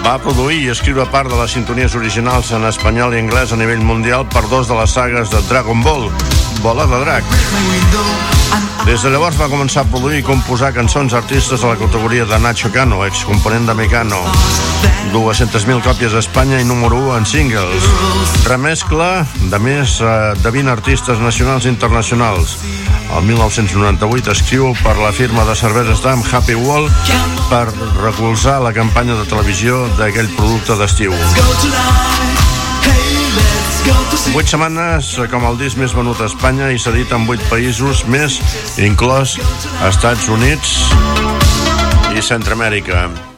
Va produir i escriure part de les sintonies originals en espanyol i anglès a nivell mundial per dos de les sagues de Dragon Ball, Bola de Drac. Des de llavors va començar a produir i composar cançons artistes a la categoria de Nacho Cano, excomponent de Mecano. 200.000 còpies a Espanya i número 1 en singles. Remescla de més de 20 artistes nacionals i internacionals. El 1998 escriu per la firma de cerveses Dam Happy World per recolzar la campanya de televisió d'aquell producte d'estiu. 8 setmanes com el disc més venut a Espanya i s'edita en 8 països més, inclòs Estats Units i Centreamèrica.